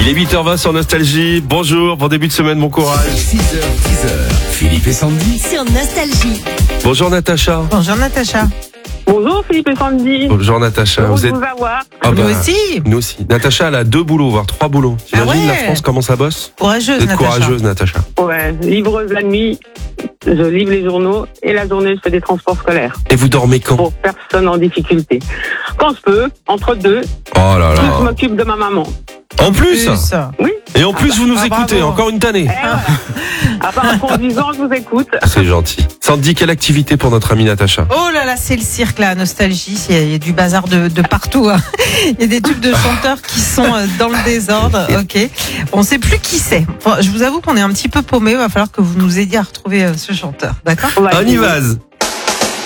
Il est 8h20 sur Nostalgie. Bonjour, bon début de semaine, bon courage. 6h, 10h, Philippe et Sandy. Sur Nostalgie. Bonjour Natacha. Bonjour Natacha. Bonjour Philippe et Sandy. Bonjour Natacha. Heureux Vous de êtes... vous avoir. Ah Nous bah, aussi. Nous aussi. Natacha, elle a 2 boulots, voire 3 boulots. T'imagines ouais. la France, comment ça bosse? Courageuse Vous êtes Natacha. courageuse Natacha. Ouais, livreuse la nuit, je livre les journaux et la journée je fais des transports scolaires Et vous dormez quand? pour personnes en difficulté. Quand je peux, entre deux, Oh là je là. m'occupe de ma maman. En plus. Oui, Et en plus, vous nous Ah, écoutez. bravo. Encore une tannée. et voilà. À part en conduisant, je vous écoute. C'est gentil. Sandy, quelle activité pour notre amie Natacha? Oh là là, c'est le cirque là, Nostalgie. Il y a du bazar de partout. Hein. Il y a des tubes de chanteurs qui sont dans le désordre. Ok. On ne sait plus qui c'est. Bon, je vous avoue qu'on est un petit peu paumé. Il va falloir que vous nous aidiez à retrouver ce chanteur. D'accord? On va On y va.